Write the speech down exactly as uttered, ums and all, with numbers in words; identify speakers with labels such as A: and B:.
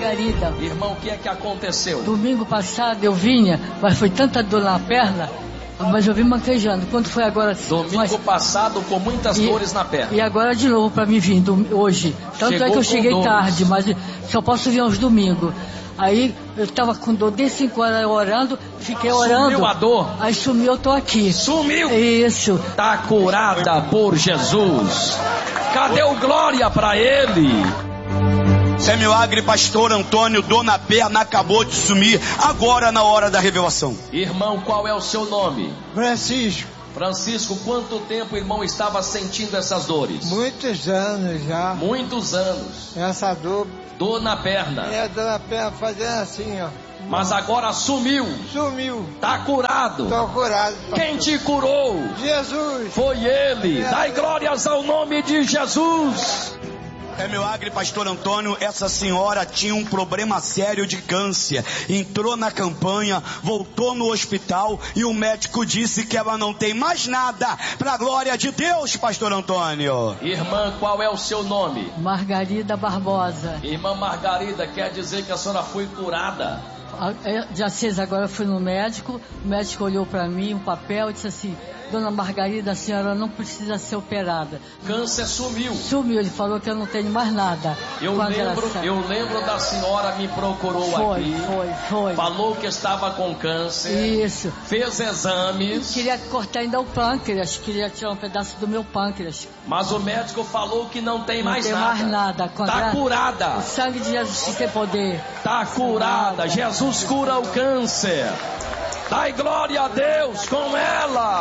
A: Margarida.
B: Irmão, o que é que aconteceu?
A: Domingo passado eu vinha, mas foi tanta dor na perna, mas eu vim manquejando. Quando foi agora?
B: Domingo
A: mas...
B: passado com muitas
A: e,
B: dores na perna.
A: E agora de novo para mim vir do, hoje. Tanto
B: Chegou
A: é que eu cheguei
B: dores.
A: tarde, mas só posso vir aos domingos. Aí eu tava com dor desde cinco horas orando, fiquei orando.
B: Sumiu a dor?
A: Aí sumiu, eu tô aqui.
B: Sumiu?
A: Isso.
B: Tá curada por Jesus. Cadê o glória para ele?
C: Zé Milagre, pastor Antônio, dor na perna, acabou de sumir, agora na hora da revelação.
B: Irmão, qual é o seu nome?
D: Francisco.
B: Francisco, quanto tempo o irmão estava sentindo essas dores?
D: Muitos anos já.
B: Muitos anos.
D: Essa dor.
B: Dor na perna.
D: É, dor na perna, fazendo assim, ó.
B: Mas agora sumiu.
D: Sumiu.
B: Tá curado.
D: Tô curado. Pastor.
B: Quem te curou?
D: Jesus.
B: Foi ele.
D: É.
B: Dai glórias ao nome de Jesus.
C: É Milagre, pastor Antônio, essa senhora tinha um problema sério de câncer, entrou na campanha, voltou no hospital e o médico disse que ela não tem mais nada, para a glória de Deus, pastor Antônio.
B: Irmã, qual é o seu nome?
A: Margarida Barbosa.
B: Irmã Margarida, quer dizer que a senhora foi curada?
A: Dia seis agora eu fui no médico, o médico olhou para mim, um papel e disse assim: Dona Margarida, a senhora não precisa ser operada.
B: Câncer sumiu.
A: Sumiu, ele falou que eu não tenho mais nada.
B: Eu lembro, eu lembro da senhora me procurou
A: foi,
B: aqui.
A: Foi, foi.
B: Falou que estava com câncer.
A: Isso.
B: Fez exames.
A: Queria cortar ainda o pâncreas, queria tirar um pedaço do meu pâncreas.
B: Mas o médico falou que não tem
A: não
B: mais
A: tem
B: nada.
A: mais nada. Contra...
B: Tá curada.
A: O sangue de Jesus que tem poder.
B: Tá curada. Jesus cura o câncer. Dai glória a Deus com ela.